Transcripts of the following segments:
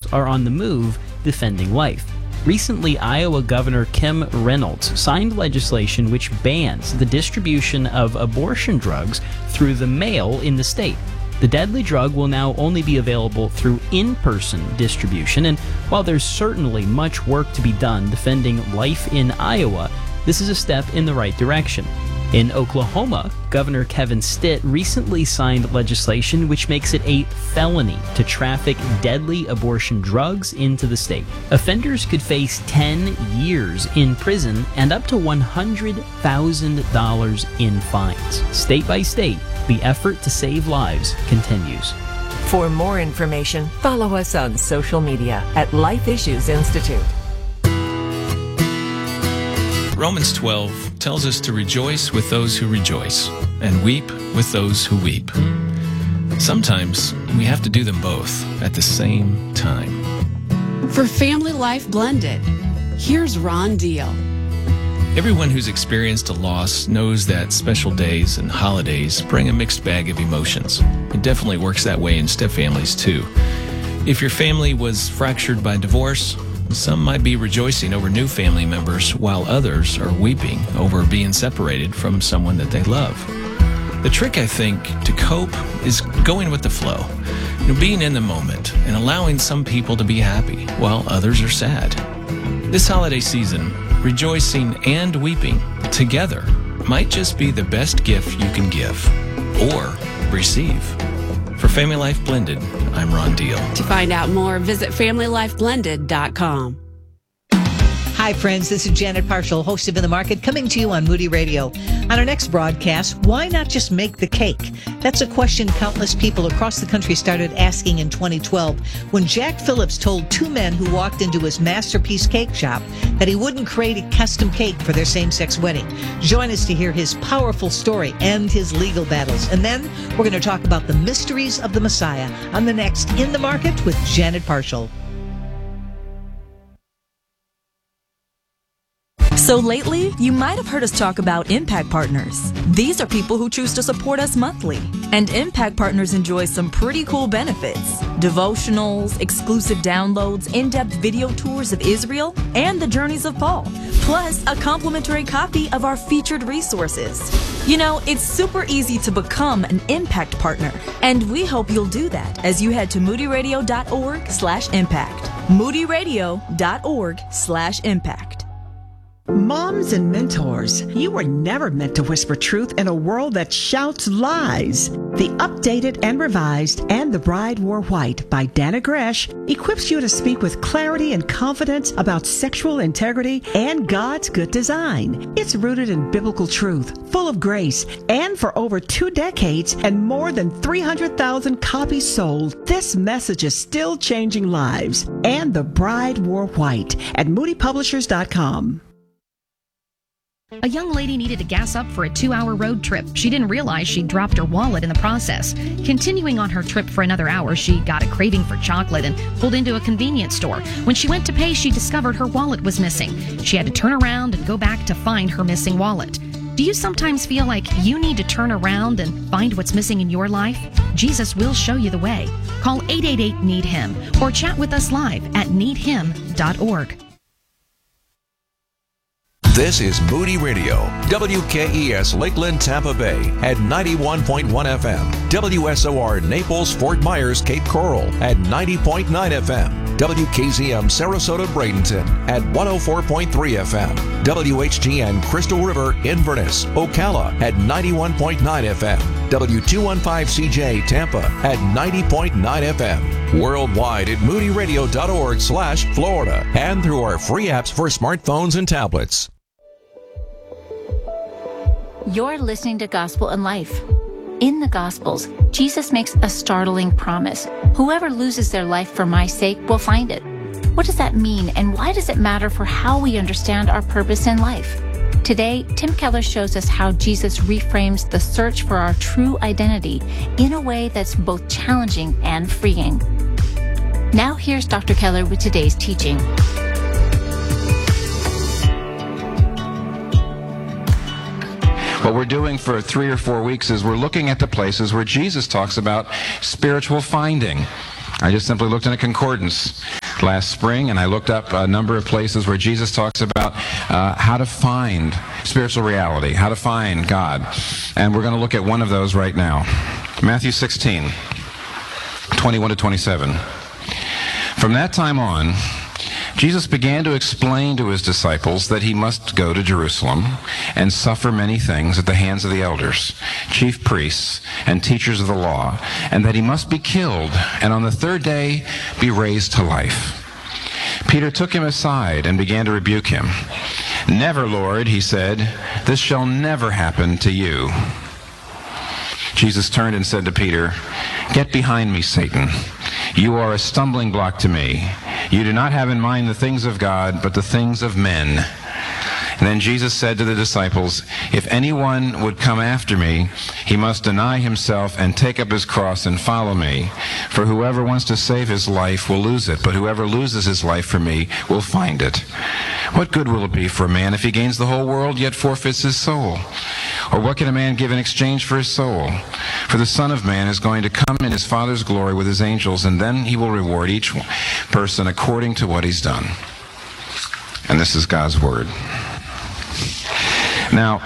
are on the move defending life. Recently, Iowa Governor Kim Reynolds signed legislation which bans the distribution of abortion drugs through the mail in the state. The deadly drug will now only be available through in-person distribution, and while there's certainly much work to be done defending life in Iowa, this is a step in the right direction. In Oklahoma, Governor Kevin Stitt recently signed legislation which makes it a felony to traffic deadly abortion drugs into the state. Offenders could face 10 years in prison and up to $100,000 in fines. State by state, the effort to save lives continues. For more information, follow us on social media at Life Issues Institute. Romans 12 tells us to rejoice with those who rejoice and weep with those who weep. Sometimes we have to do them both at the same time. For Family Life Blended, here's Ron Deal. Everyone who's experienced a loss knows that special days and holidays bring a mixed bag of emotions. It definitely works that way in stepfamilies too. If your family was fractured by divorce, some might be rejoicing over new family members while others are weeping over being separated from someone that they love. The trick, I think, to cope is going with the flow. Being in the moment and allowing some people to be happy while others are sad. This holiday season, rejoicing and weeping together might just be the best gift you can give or receive. For Family Life Blended, I'm Ron Deal. To find out more, visit FamilyLifeBlended.com. Hi, friends. This is Janet Parshall, host of In the Market, coming to you on Moody Radio. On our next broadcast, why not just make the cake? That's a question countless people across the country started asking in 2012 when Jack Phillips told two men who walked into his Masterpiece Cake Shop that he wouldn't create a custom cake for their same-sex wedding. Join us to hear his powerful story and his legal battles. And then we're going to talk about the mysteries of the Messiah on the next In the Market with Janet Parshall. So lately, you might have heard us talk about Impact Partners. These are people who choose to support us monthly. And Impact Partners enjoy some pretty cool benefits. Devotionals, exclusive downloads, in-depth video tours of Israel, and the journeys of Paul. Plus, a complimentary copy of our featured resources. You know, it's super easy to become an Impact Partner. And we hope you'll do that as you head to moodyradio.org/impact. moodyradio.org/impact. Moms and mentors, you were never meant to whisper truth in a world that shouts lies. The updated and revised And the Bride Wore White by Dana Gresh equips you to speak with clarity and confidence about sexual integrity and God's good design. It's rooted in biblical truth, full of grace, and for over 2 decades and more than 300,000 copies sold, this message is still changing lives. And the Bride Wore White at moodypublishers.com. A young lady needed to gas up for a 2-hour road trip. She didn't realize she'd dropped her wallet in the process. Continuing on her trip for another hour, she got a craving for chocolate and pulled into a convenience store. When she went to pay, she discovered her wallet was missing. She had to turn around and go back to find her missing wallet. Do you sometimes feel like you need to turn around and find what's missing in your life? Jesus will show you the way. Call 888-NEED-HIM or chat with us live at needhim.org. This is Moody Radio, WKES Lakeland, Tampa Bay at 91.1 FM, WSOR Naples, Fort Myers, Cape Coral at 90.9 FM, WKZM Sarasota, Bradenton at 104.3 FM, WHTN Crystal River, Inverness, Ocala at 91.9 FM, W215CJ Tampa at 90.9 FM, worldwide at moodyradio.org/Florida and through our free apps for smartphones and tablets. You're listening to Gospel and Life. In the Gospels, Jesus makes a startling promise. Whoever loses their life for my sake will find it. What does that mean, and why does it matter for how we understand our purpose in life? Today, Tim Keller shows us how Jesus reframes the search for our true identity in a way that's both challenging and freeing. Now here's Dr. Keller with today's teaching. What we're doing for 3 or 4 weeks is we're looking at the places where Jesus talks about spiritual finding. I just simply looked in a concordance. last spring, and I looked up a number of places where Jesus talks about how to find spiritual reality, how to find God. And we're going to look at one of those right now. Matthew 16, 21 to 27. From that time on, Jesus began to explain to his disciples that he must go to Jerusalem and suffer many things at the hands of the elders, chief priests, and teachers of the law, and that he must be killed and on the third day be raised to life. Peter took him aside and began to rebuke him. "Never, Lord," he said, "this shall never happen to you." Jesus turned and said to Peter, "Get behind me, Satan. You are a stumbling block to me. You do not have in mind the things of God, but the things of men." And then Jesus said to the disciples, "If anyone would come after me, he must deny himself and take up his cross and follow me. For whoever wants to save his life will lose it, but whoever loses his life for me will find it. What good will it be for a man if he gains the whole world yet forfeits his soul? Or what can a man give in exchange for his soul? For the Son of Man is going to come in his Father's glory with his angels, and then he will reward each person according to what he's done." And this is God's word. Now,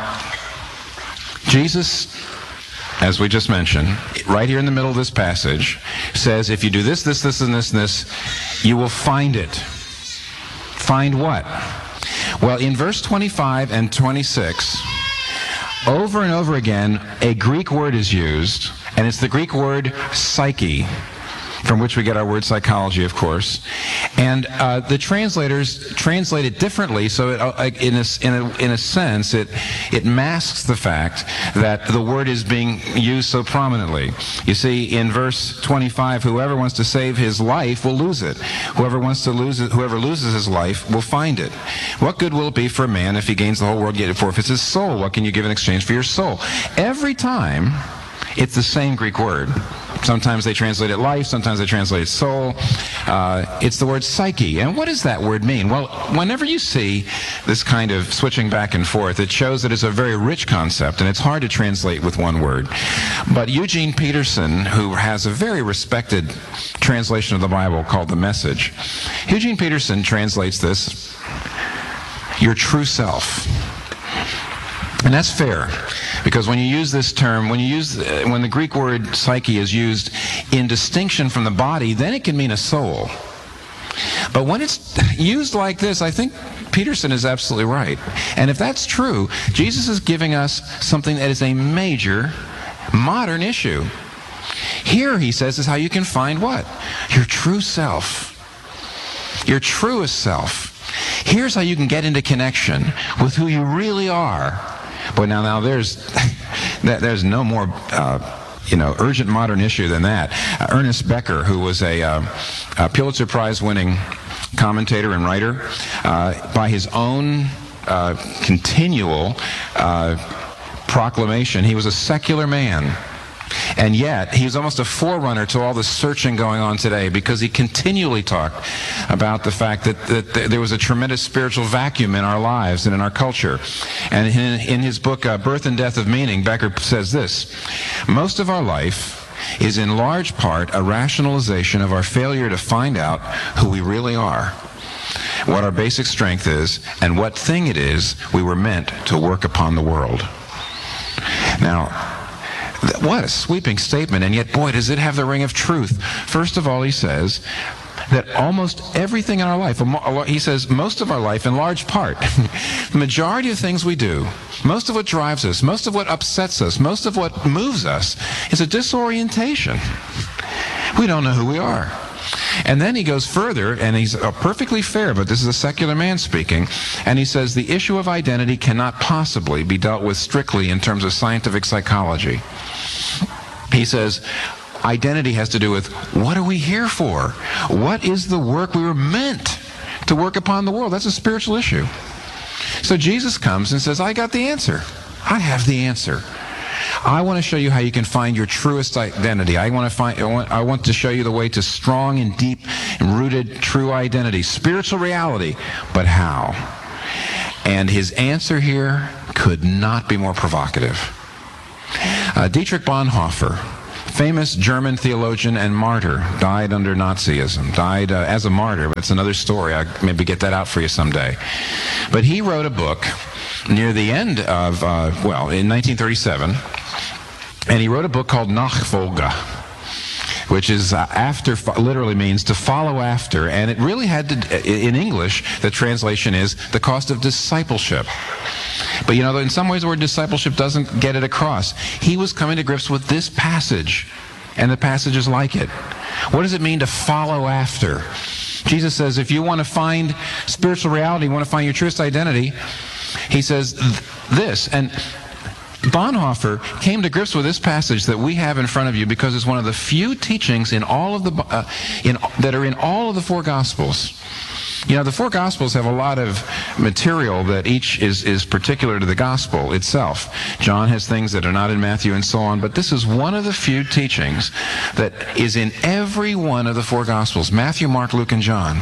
Jesus, as we just mentioned, right here in the middle of this passage, says if you do this, this, this, and this, and this, you will find it. Find what? Well, in verse 25 and 26, over and over again, a Greek word is used, and it's the Greek word psyche, from which we get our word psychology, of course. And the translators translate it differently, so in a sense, it masks the fact that the word is being used so prominently. You see, in verse 25, whoever wants to save his life will lose it. Whoever loses his life will find it. What good will it be for a man if he gains the whole world yet forfeits his soul? What can you give in exchange for your soul? Every time, it's the same Greek word. Sometimes they translate it life, sometimes they translate it soul. It's the word psyche. And what does that word mean? Well, whenever you see this kind of switching back and forth, it shows that it's a very rich concept, and it's hard to translate with one word. But Eugene Peterson, who has a very respected translation of the Bible called The Message, Eugene Peterson translates this, your true self. And that's fair, because when you use this term, when the Greek word psyche is used in distinction from the body, then it can mean a soul. But when it's used like this, I think Peterson is absolutely right. And if that's true, Jesus is giving us something that is a major modern issue. Here, he says, is how you can find what? Your true self. Your truest self. Here's how you can get into connection with who you really are. But now there's no more urgent modern issue than that. Ernest Becker, who was a Pulitzer Prize winning commentator and writer, by his own continual proclamation, he was a secular man. And yet, he was almost a forerunner to all the searching going on today, because he continually talked about the fact that there was a tremendous spiritual vacuum in our lives and in our culture. And in his book, Birth and Death of Meaning, Becker says this: most of our life is in large part a rationalization of our failure to find out who we really are, what our basic strength is, and what thing it is we were meant to work upon the world. Now, what a sweeping statement, and yet, boy, does it have the ring of truth. First of all, he says that almost everything in our life, he says most of our life in large part, the majority of things we do, most of what drives us, most of what upsets us, most of what moves us is a disorientation. We don't know who we are. And then he goes further, and he's perfectly fair, but this is a secular man speaking, and he says the issue of identity cannot possibly be dealt with strictly in terms of scientific psychology. He says identity has to do with, what are we here for? What is the work we were meant to work upon the world? That's a spiritual issue. So Jesus comes and says, I got the answer. I have the answer. I want to show you how you can find your truest identity. I want to show you the way to strong and deep and rooted true identity, spiritual reality. But how? And his answer here could not be more provocative. Dietrich Bonhoeffer, famous German theologian and martyr, died under Nazism, died as a martyr, but it's another story. I'll maybe get that out for you someday. But he wrote a book near the end of, in 1937, and he wrote a book called Nachfolge, which is after, literally means to follow after, and it really had to, in English, the translation is the cost of discipleship. But in some ways the word discipleship doesn't get it across. He was coming to grips with this passage, and the passages like it. What does it mean to follow after? Jesus says, if you want to find spiritual reality, you want to find your truest identity, he says this, and Bonhoeffer came to grips with this passage that we have in front of you because it's one of the few teachings in all of the that are in all of the four Gospels. The four Gospels have a lot of material that each is particular to the Gospel itself. John has things that are not in Matthew and so on, but this is one of the few teachings that is in every one of the four Gospels: Matthew, Mark, Luke, and John.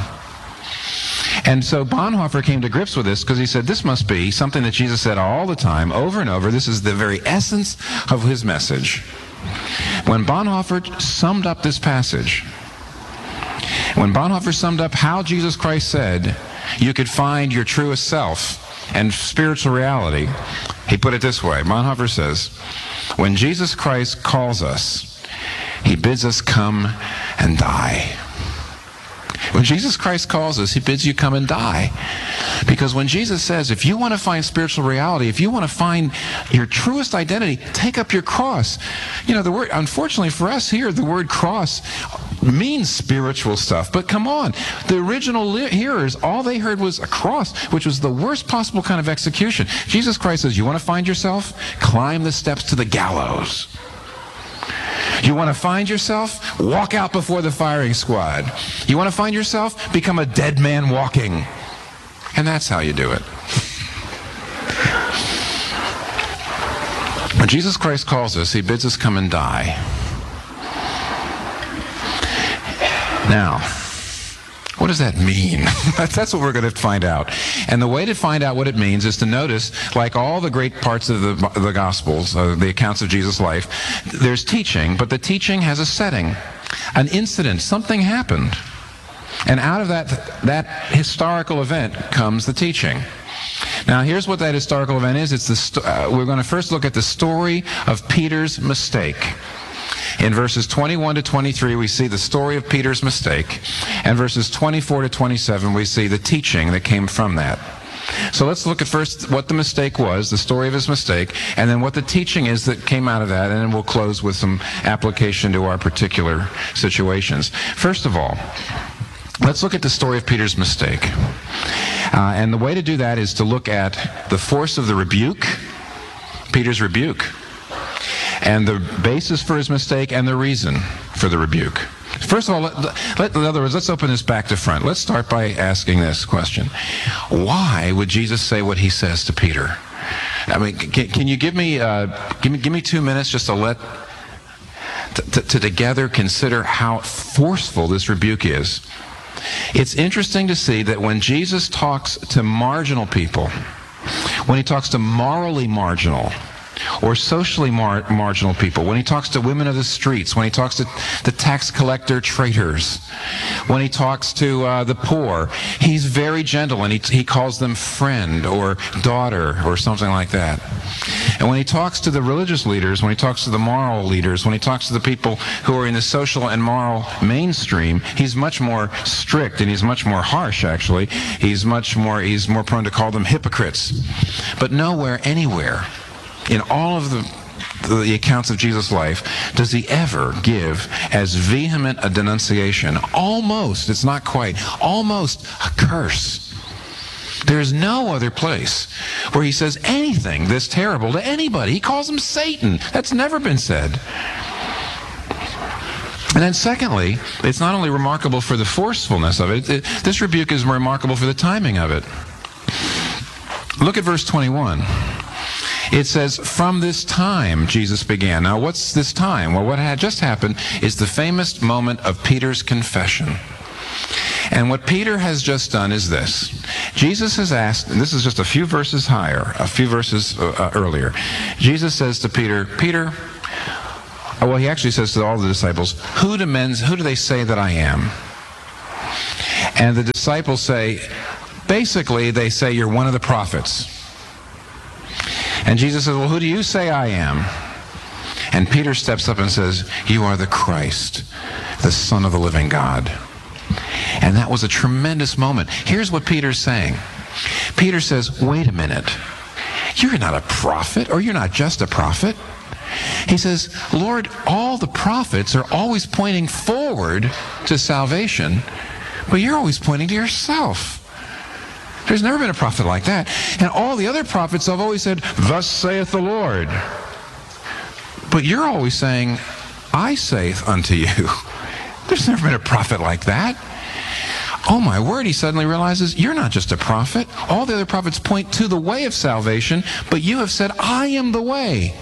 And so Bonhoeffer came to grips with this because he said this must be something that Jesus said all the time, over and over. This is the very essence of his message. When Bonhoeffer summed up this passage, when Bonhoeffer summed up how Jesus Christ said you could find your truest self and spiritual reality, he put it this way. Bonhoeffer says, when Jesus Christ calls us, he bids us come and die. When Jesus Christ calls us, he bids you come and die. Because when Jesus says, if you want to find spiritual reality, if you want to find your truest identity, take up your cross. The word, unfortunately for us here, the word cross means spiritual stuff. But come on, the original hearers, all they heard was a cross, which was the worst possible kind of execution. Jesus Christ says, you want to find yourself? Climb the steps to the gallows. You want to find yourself? Walk out before the firing squad. You want to find yourself? Become a dead man walking. And that's how you do it. When Jesus Christ calls us, he bids us come and die. Now, what does that mean? That's what we're going to find out. And the way to find out what it means is to notice, like all the great parts of the Gospels, the accounts of Jesus' life, there's teaching, but the teaching has a setting, an incident, something happened. And out of that historical event comes the teaching. Now, here's what that historical event is. We're going to first look at the story of Peter's mistake. In verses 21 to 23, we see the story of Peter's mistake. And verses 24 to 27, we see the teaching that came from that. So let's look at first what the mistake was, the story of his mistake, and then what the teaching is that came out of that, and then we'll close with some application to our particular situations. First of all, let's look at the story of Peter's mistake. And the way to do that is to look at the force of the rebuke, Peter's rebuke, and the basis for his mistake and the reason for the rebuke. First of all, in other words, let's open this back to front. Let's start by asking this question. Why would Jesus say what he says to Peter? I mean, can you give me 2 minutes just to to together consider how forceful this rebuke is? It's interesting to see that when Jesus talks to marginal people, when he talks to morally marginal or socially marginal people, when he talks to women of the streets, when he talks to the tax collector traitors, when he talks to the poor, he's very gentle, and he calls them friend or daughter or something like that. And when he talks to the religious leaders, when he talks to the moral leaders, when he talks to the people who are in the social and moral mainstream, he's much more strict, and he's much more harsh, actually. He's more prone to call them hypocrites. But nowhere, anywhere, in all of the accounts of Jesus' life, does he ever give as vehement a denunciation, almost, it's not quite, almost a curse. There's no other place where he says anything this terrible to anybody. He calls him Satan. That's never been said. And then secondly, it's not only remarkable for the forcefulness of it, this rebuke is remarkable for the timing of it. Look at verse 21. It says, from this time, Jesus began. Now, what's this time? Well, what had just happened is the famous moment of Peter's confession. And what Peter has just done is this. Jesus has asked, and this is just a few verses higher, a few verses earlier. Jesus says to Peter, Peter, well, he actually says to all the disciples, who do they say that I am? And the disciples say, basically, they say, you're one of the prophets. And Jesus says, well, who do you say I am? And Peter steps up and says, you are the Christ, the Son of the living God. And that was a tremendous moment. Here's what Peter's saying. Peter says, wait a minute. You're not a prophet, or you're not just a prophet. He says, Lord, all the prophets are always pointing forward to salvation, but you're always pointing to yourself. There's never been a prophet like that. And all the other prophets have always said, thus saith the Lord. But you're always saying, I saith unto you. There's never been a prophet like that. Oh my word, he suddenly realizes, you're not just a prophet. All the other prophets point to the way of salvation, but you have said, I am the way.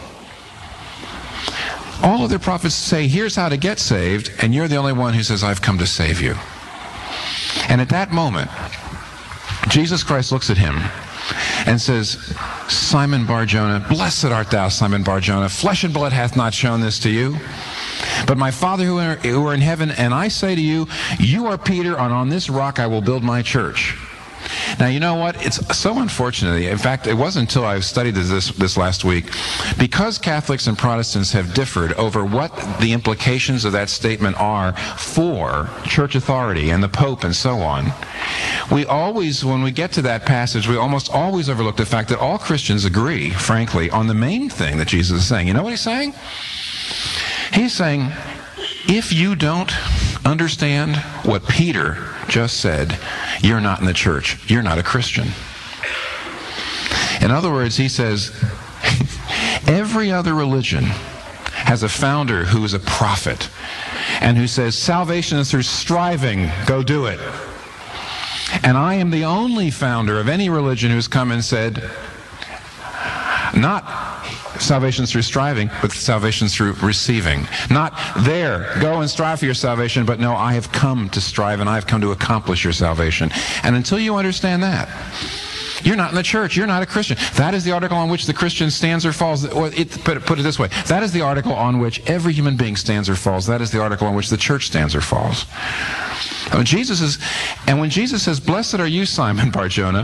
All other prophets say, here's how to get saved, and you're the only one who says, I've come to save you. And at that moment, Jesus Christ looks at him and says, Simon Bar-Jonah, blessed art thou, Simon Bar-Jonah. Flesh and blood hath not shown this to you, but my Father who are in heaven. And I say to you, you are Peter, and on this rock I will build my church. Now, you know what? It's so unfortunate. In fact, it wasn't until I studied this last week. Because Catholics and Protestants have differed over what the implications of that statement are for church authority and the Pope and so on, we always, when we get to that passage, we almost always overlook the fact that all Christians agree, frankly, on the main thing that Jesus is saying. You know what he's saying? He's saying, if you don't understand what Peter just said, you're not in the church. You're not a Christian. In other words, he says, every other religion has a founder who is a prophet and who says, salvation is through striving, go do it. And I am the only founder of any religion who's come and said, not salvation through striving, but salvation through receiving. Not there, go and strive for your salvation, but no, I have come to strive and I have come to accomplish your salvation. And until you understand that, you're not in the church. You're not a Christian. That is the article on which the Christian stands or falls. Or put it this way. That is the article on which every human being stands or falls. That is the article on which the church stands or falls. When Jesus says, blessed are you, Simon Bar-Jonah,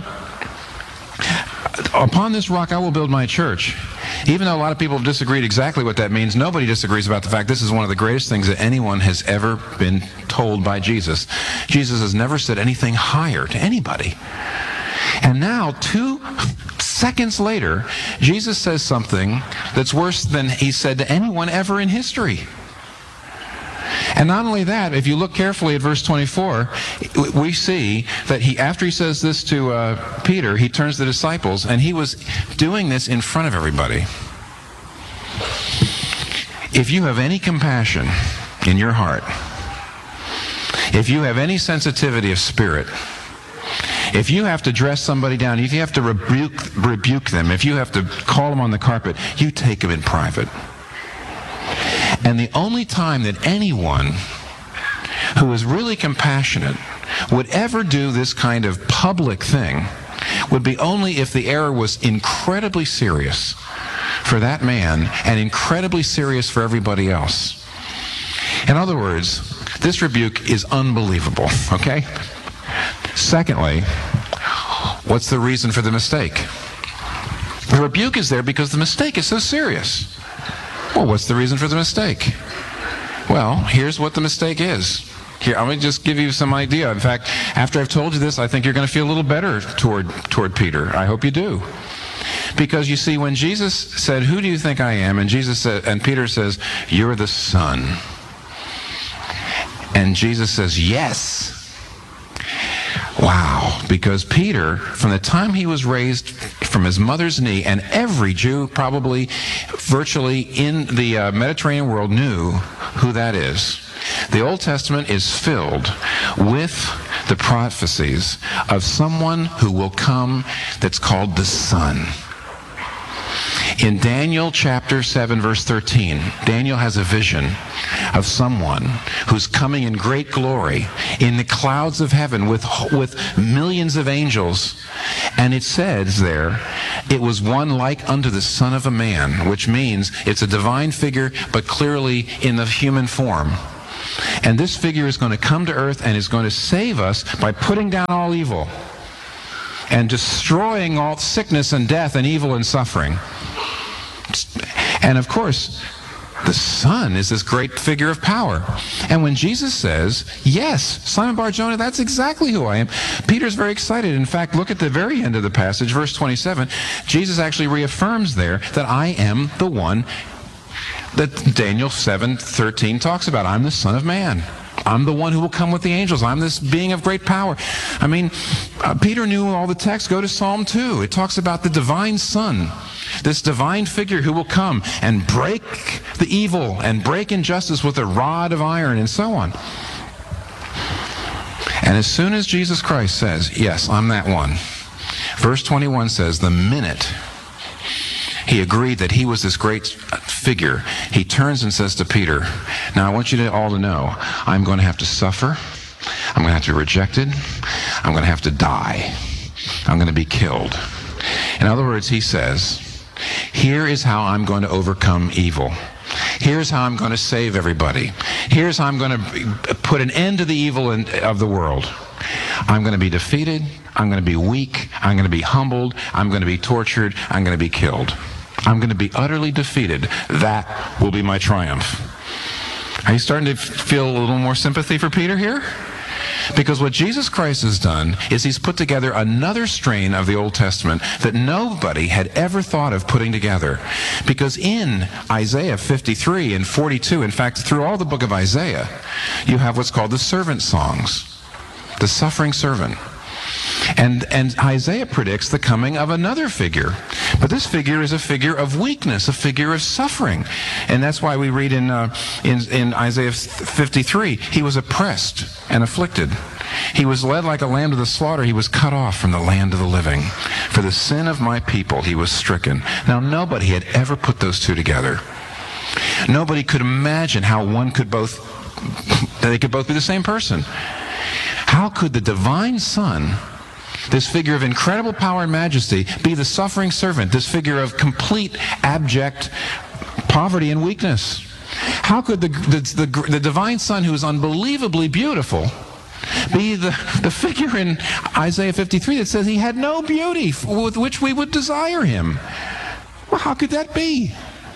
upon this rock I will build my church. Even though a lot of people have disagreed exactly what that means, nobody disagrees about the fact this is one of the greatest things that anyone has ever been told by Jesus. Jesus has never said anything higher to anybody. And now, 2 seconds later, Jesus says something that's worse than he said to anyone ever in history. And not only that, if you look carefully at verse 24, we see that after he says this to Peter, he turns to the disciples, and he was doing this in front of everybody. If you have any compassion in your heart, if you have any sensitivity of spirit, if you have to dress somebody down, if you have to rebuke them, if you have to call them on the carpet, you take them in private. And the only time that anyone who is really compassionate would ever do this kind of public thing would be only if the error was incredibly serious for that man and incredibly serious for everybody else. In other words, this rebuke is unbelievable, okay? Secondly, what's the reason for the mistake? The rebuke is there because the mistake is so serious. Well, what's the reason for the mistake? Well, here's what the mistake is. Here, I'm going to just give you some idea. In fact, after I've told you this, I think you're going to feel a little better toward Peter. I hope you do. Because you see, when Jesus said, who do you think I am? And Peter says, you're the Son. And Jesus says, yes. Wow, because Peter, from the time he was raised from his mother's knee, and every Jew probably virtually in the Mediterranean world knew who that is. The Old Testament is filled with the prophecies of someone who will come that's called the Son. In Daniel chapter 7, verse 13, Daniel has a vision of someone who's coming in great glory in the clouds of heaven with millions of angels. And it says there, it was one like unto the Son of a Man, which means it's a divine figure, but clearly in the human form. And this figure is going to come to earth and is going to save us by putting down all evil and destroying all sickness and death and evil and suffering. And of course, the Son is this great figure of power. And when Jesus says, yes, Simon Bar-Jonah, that's exactly who I am, Peter's very excited. In fact, look at the very end of the passage, verse 27. Jesus actually reaffirms there that I am the one that Daniel 7:13 talks about. I'm the Son of Man. I'm the one who will come with the angels. I'm this being of great power. I mean, Peter knew all the text. Go to Psalm 2. It talks about the divine Son, this divine figure who will come and break the evil and break injustice with a rod of iron and so on. And as soon as Jesus Christ says, yes, I'm that one, verse 21 says, the minute he agreed that he was this great figure, he turns and says to Peter, now I want you all to know, I'm going to have to suffer. I'm going to have to be rejected. I'm going to have to die. I'm going to be killed. In other words, he says, here is how I'm going to overcome evil. Here's how I'm going to save everybody. Here's how I'm going to put an end to the evil of the world. I'm going to be defeated. I'm going to be weak. I'm going to be humbled. I'm going to be tortured. I'm going to be killed. I'm going to be utterly defeated. That will be my triumph. Are you starting to feel a little more sympathy for Peter here? Because what Jesus Christ has done is he's put together another strain of the Old Testament that nobody had ever thought of putting together. Because in Isaiah 53 and 42, in fact, through all the book of Isaiah, you have what's called the servant songs, the suffering servant. And Isaiah predicts the coming of another figure. But this figure is a figure of weakness, a figure of suffering. And that's why we read in Isaiah 53, he was oppressed and afflicted. He was led like a lamb to the slaughter. He was cut off from the land of the living. For the sin of my people he was stricken. Now nobody had ever put those two together. Nobody could imagine how they could both be the same person. How could the divine Son, this figure of incredible power and majesty, be the suffering servant, this figure of complete abject poverty and weakness? How could the divine Son, who is unbelievably beautiful, be the figure in Isaiah 53 that says he had no beauty with which we would desire him? Well, how could that be?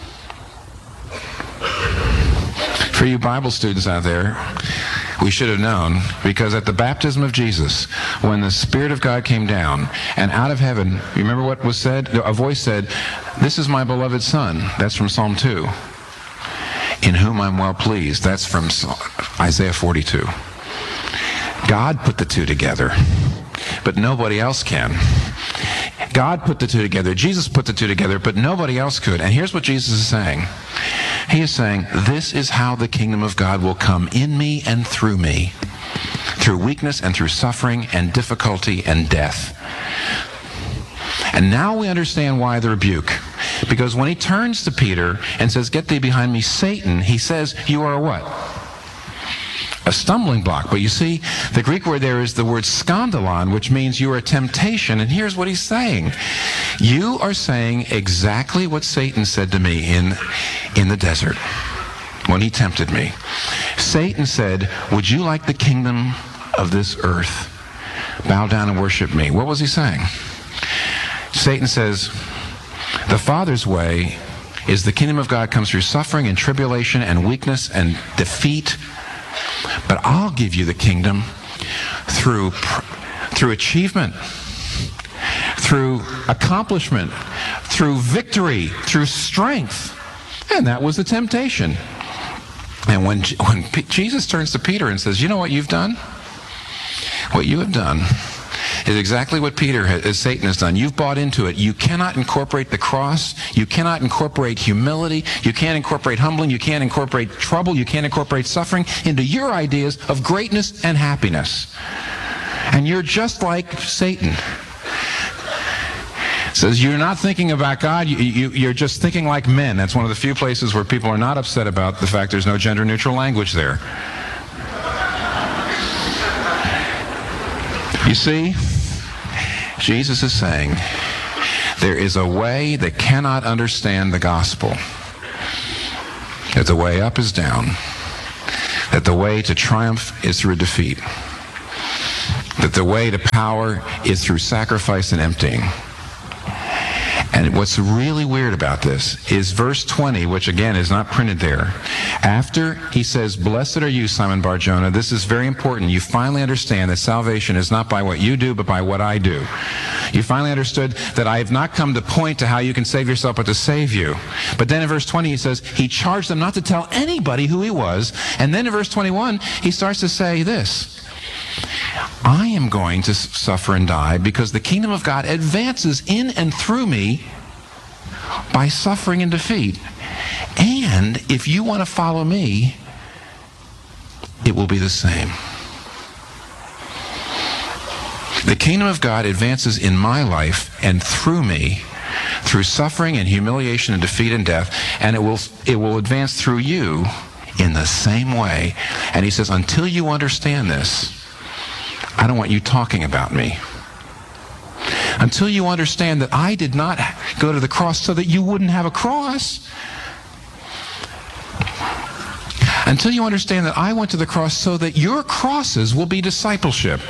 For you Bible students out there, we should have known, because at the baptism of Jesus, when the Spirit of God came down, and out of heaven, you remember what was said? A voice said, this is my beloved Son. That's from Psalm 2. In whom I'm well pleased. That's from Isaiah 42. God put the two together, but nobody else can. God put the two together. Jesus put the two together, but nobody else could. And here's what Jesus is saying. He is saying, this is how the kingdom of God will come in me and through me. Through weakness and through suffering and difficulty and death. And now we understand why the rebuke. Because when he turns to Peter and says, get thee behind me, Satan, he says, you are a what? A stumbling block. But you see, the Greek word there is the word skandalon, which means you are a temptation. And here's what he's saying. You are saying exactly what Satan said to me in the desert when he tempted me. Satan said, would you like the kingdom of this earth? Bow down and worship me. What was he saying? Satan says, the Father's way is the kingdom of God comes through suffering and tribulation and weakness and defeat. But I'll give you the kingdom through achievement, through accomplishment, through victory, through strength. And that was the temptation. And when Jesus turns to Peter and says, you know what you've done? What you have done is exactly what Satan has done. You've bought into it. You cannot incorporate the cross. You cannot incorporate humility. You can't incorporate humbling. You can't incorporate trouble. You can't incorporate suffering into your ideas of greatness and happiness. And you're just like Satan. It says you're not thinking about God. You're just thinking like men. That's one of the few places where people are not upset about the fact there's no gender-neutral language there. You see, Jesus is saying, there is a way that cannot understand the gospel. That the way up is down. That the way to triumph is through defeat. That the way to power is through sacrifice and emptying. And what's really weird about this is verse 20, which again is not printed there. After he says, "Blessed are you, Simon Bar-Jonah," this is very important. You finally understand that salvation is not by what you do, but by what I do. You finally understood that I have not come to point to how you can save yourself, but to save you. But then in verse 20 he says, he charged them not to tell anybody who he was. And then in verse 21 he starts to say this: I am going to suffer and die because the kingdom of God advances in and through me by suffering and defeat. And if you want to follow me, it will be the same. The kingdom of God advances in my life and through me, through suffering and humiliation and defeat and death, and it will advance through you in the same way. And he says, until you understand this, I don't want you talking about me. Until you understand that I did not go to the cross so that you wouldn't have a cross. Until you understand that I went to the cross so that your crosses will be discipleship.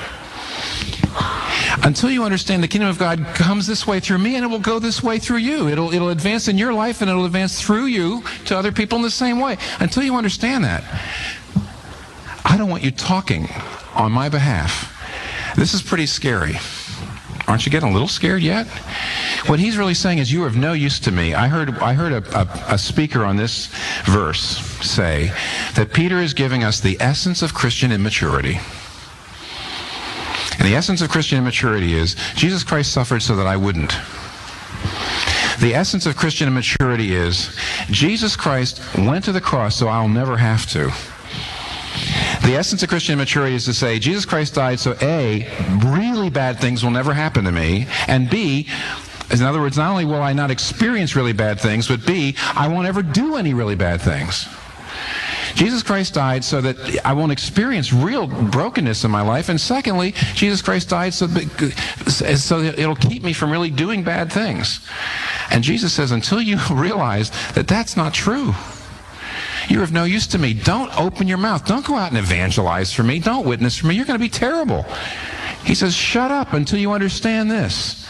Until you understand the kingdom of God comes this way through me and it will go this way through you. It'll advance in your life and it'll advance through you to other people in the same way. Until you understand that, I don't want you talking on my behalf. This is pretty scary. Aren't you getting a little scared yet? What he's really saying is, you are of no use to me. I heard a speaker on this verse say that Peter is giving us the essence of Christian immaturity. And the essence of Christian immaturity is, Jesus Christ suffered so that I wouldn't. The essence of Christian immaturity is, Jesus Christ went to the cross so I'll never have to. The essence of Christian maturity is to say, Jesus Christ died so A, really bad things will never happen to me, and B, in other words, not only will I not experience really bad things, but B, I won't ever do any really bad things. Jesus Christ died so that I won't experience real brokenness in my life, and secondly, Jesus Christ died so that it'll keep me from really doing bad things. And Jesus says, until you realize that that's not true, you're of no use to me. Don't open your mouth. Don't go out and evangelize for me. Don't witness for me. You're going to be terrible. He says, shut up until you understand this.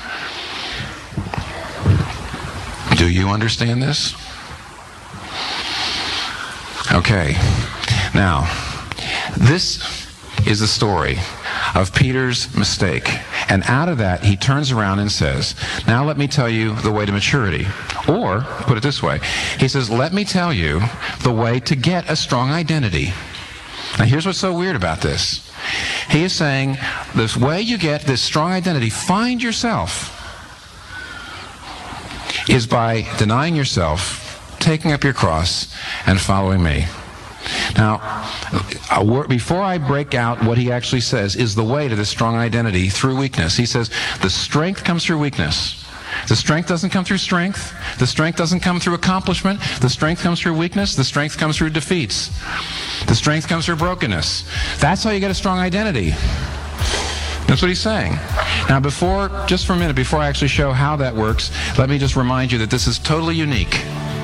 Do you understand this? Okay. Now, this is the story of Peter's mistake. And out of that, he turns around and says, now let me tell you the way to maturity. Or, put it this way, he says, let me tell you the way to get a strong identity. Now here's what's so weird about this. He is saying, the way you get this strong identity, find yourself, is by denying yourself, taking up your cross, and following me. Now, before I break out what he actually says is the way to this strong identity through weakness. He says, the strength comes through weakness. The strength doesn't come through strength. The strength doesn't come through accomplishment. The strength comes through weakness. The strength comes through defeats. The strength comes through brokenness. That's how you get a strong identity. That's what he's saying. Now, just for a minute, before I actually show how that works, let me just remind you that this is totally unique.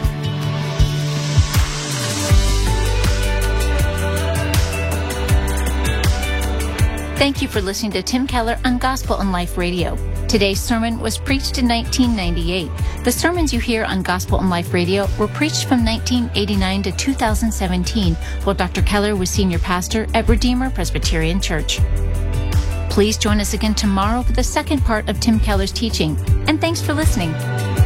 Thank you for listening to Tim Keller on Gospel and Life Radio. Today's sermon was preached in 1998. The sermons you hear on Gospel and Life Radio were preached from 1989 to 2017, while Dr. Keller was senior pastor at Redeemer Presbyterian Church. Please join us again tomorrow for the second part of Tim Keller's teaching. And thanks for listening.